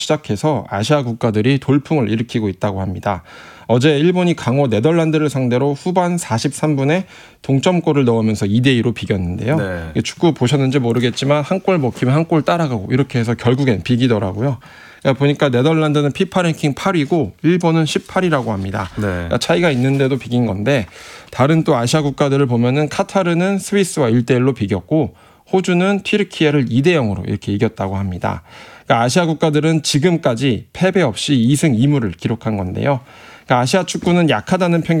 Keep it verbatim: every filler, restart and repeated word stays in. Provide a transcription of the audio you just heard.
시작해서 아시아 국가들이 돌풍을 일으키고 있다고 합니다. 어제 일본이 강호 네덜란드를 상대로 후반 사십삼 분에 동점골을 넣으면서 이 대 이로 비겼는데요. 네. 축구 보셨는지 모르겠지만 한 골 먹히면 한 골 따라가고 이렇게 해서 결국엔 비기더라고요. 그러니까 보니까 네덜란드는 피파 랭킹 팔 위고 일본은 십팔 위라고 합니다. 네. 그러니까 차이가 있는데도 비긴 건데 다른 또 아시아 국가들을 보면은 카타르는 스위스와 일 대 일로 비겼고 호주는 튀르키예를 이 대 영으로 이렇게 이겼다고 합니다. 그러니까 아시아 국가들은 지금까지 패배 없이 이 승 이 무를 기록한 건데요. 그러니까 아시아 축구는 약하다는 편견